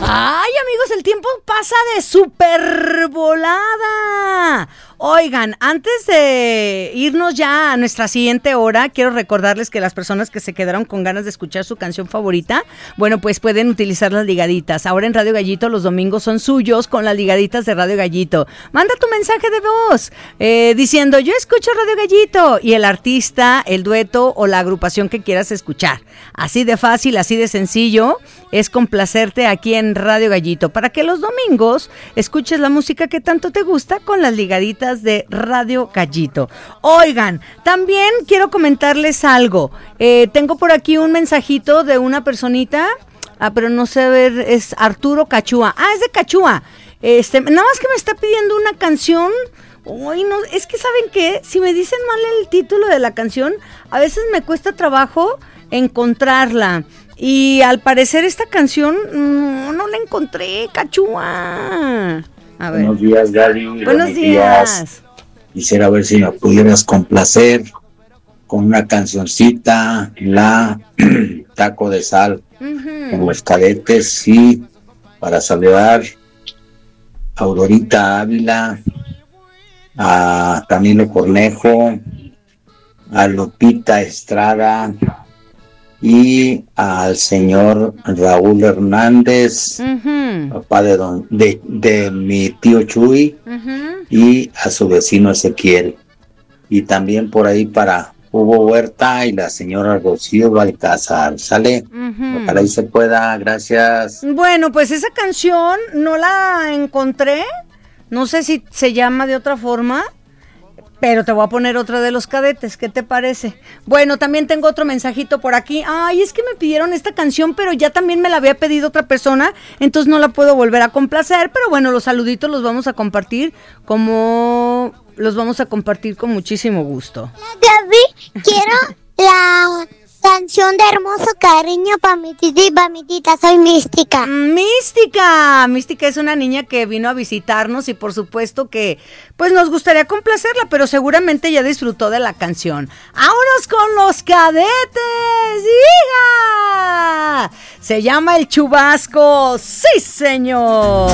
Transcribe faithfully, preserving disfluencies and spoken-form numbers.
Ay, amigos, el tiempo pasa de súper volada. Oigan, antes de irnos ya a nuestra siguiente hora, quiero recordarles que las personas que se quedaron con ganas de escuchar su canción favorita, bueno, pues pueden utilizar las ligaditas. Ahora en Radio Gallito los domingos son suyos con las ligaditas de Radio Gallito. Manda tu mensaje de voz eh, diciendo, yo escucho Radio Gallito, y el artista, el dueto o la agrupación que quieras escuchar. Así de fácil, así de sencillo, es complacerte aquí en Radio Gallito, para que los domingos escuches la música que tanto te gusta con las ligaditas de Radio Gallito. Oigan, también quiero comentarles algo. Eh, tengo por aquí un mensajito de una personita, ah, pero no sé ver, es Arturo Cachúa. Ah, es de Cachúa. Este, nada más que me está pidiendo una canción. Uy, no, es que ¿saben qué? Si me dicen mal el título de la canción, a veces me cuesta trabajo encontrarla. Y al parecer esta canción mmm, no la encontré, Cachúa. A ver. Buenos días, Gaby. Buenos, Buenos días. días. Quisiera ver si me pudieras complacer con una cancioncita, la Taco de Sal, uh-huh. con los Cadetes, y para saludar a Aurorita Ávila, a Camilo Cornejo, a Lupita Estrada y al señor Raúl Hernández, uh-huh. papá de, don, de, de mi tío Chuy, uh-huh. y a su vecino Ezequiel. Y también por ahí para Hugo Huerta y la señora Rocío Balcázar. ¿Sale? Uh-huh. Ojalá y se pueda. Gracias. Bueno, pues esa canción no la encontré. No sé si se llama de otra forma, pero te voy a poner otra de los Cadetes, ¿qué te parece? Bueno, también tengo otro mensajito por aquí. Ay, es que me pidieron esta canción, pero ya también me la había pedido otra persona, entonces no la puedo volver a complacer, pero bueno, los saluditos los vamos a compartir como... los vamos a compartir con muchísimo gusto. Gaby, quiero la canción de Hermoso Cariño para mi tita y para mi tita. Soy Mística. Mística. Mística es una niña que vino a visitarnos y por supuesto que pues nos gustaría complacerla, pero seguramente ya disfrutó de la canción. ¡Vámonos con los Cadetes! ¡Hija! Se llama El Chubasco. ¡Sí, señor!